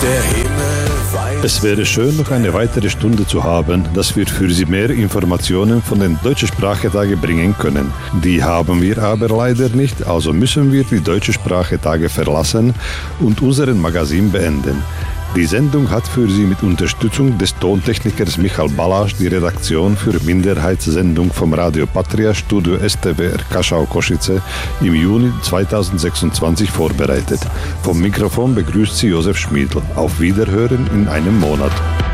der Himmel weiß. Es wäre schön, noch eine weitere Stunde zu haben, dass wir für Sie mehr Informationen von den Deutschen Sprachetage bringen können. Die haben wir aber leider nicht, also müssen wir die Deutsche Sprachetage verlassen und unseren Magazin beenden. Die Sendung hat für Sie mit Unterstützung des Tontechnikers Michal Baláš die Redaktion für Minderheitssendung vom Radio Patria Studio STWR Kaschau-Košice im Juni 2026 vorbereitet. Vom Mikrofon begrüßt Sie Josef Schmiedl. Auf Wiederhören in einem Monat.